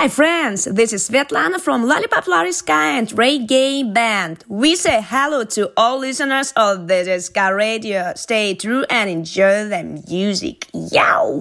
Hi friends, this is Svetlana from Lollipop Lariska and Reggae Band. We say hello to all listeners of the Ska Radio. Stay true and enjoy the music. Yow!